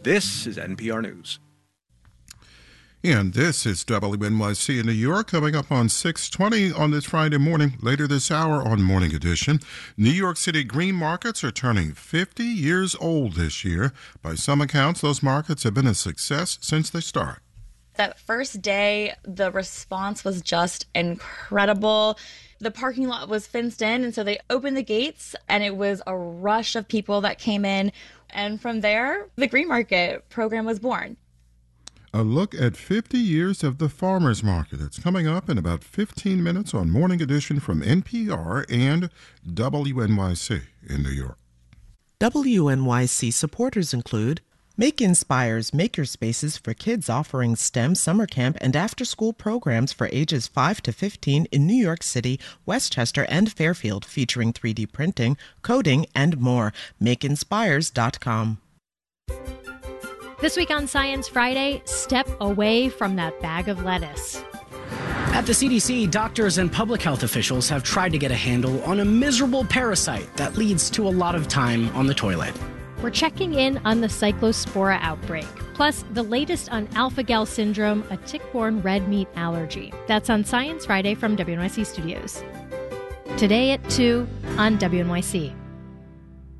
This is NPR News. And this is WNYC in New York, coming up on 6:20 on this Friday morning. Later this hour on Morning Edition, New York City green markets are turning 50 years old this year. By some accounts, those markets have been a success since they started. That first day, the response was just incredible. The parking lot was fenced in, and so they opened the gates, and it was a rush of people that came in. And from there, the Green Market program was born. A look at 50 years of the Farmers Market. It's coming up in about 15 minutes on Morning Edition from NPR and WNYC in New York. WNYC supporters include Make Inspire's makerspaces for kids offering STEM summer camp and after-school programs for ages 5 to 15 in New York City, Westchester, and Fairfield, featuring 3D printing, coding, and more. MakeInspires.com. This week on Science Friday, step away from that bag of lettuce. At the CDC, doctors and public health officials have tried to get a handle on a miserable parasite that leads to a lot of time on the toilet. We're checking in on the Cyclospora outbreak, plus the latest on alpha-gal syndrome, a tick-borne red meat allergy. That's on Science Friday from WNYC Studios. Today at 2 on WNYC.